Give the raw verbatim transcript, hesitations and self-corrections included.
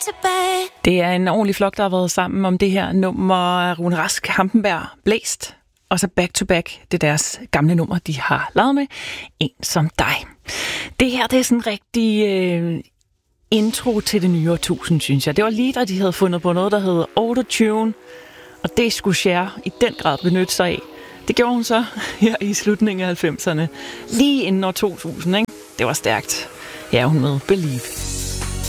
to back. Det er en ordentlig flok, der har været sammen om det her nummer. Rune Rask, Hampenberg, Blæst. Og så Back to Back, det er deres gamle nummer, de har lavet med. En som dig. Det her, det er sådan en rigtig øh, intro til det nye årtusind, synes jeg. Det var lige da de havde fundet på noget, der hed Autotune. Og det skulle Cher i den grad benytte sig af. Det gjorde hun så her i slutningen af halvfemserne. Lige inden år to tusind, ikke? Det var stærkt. Ja, hun med Believe.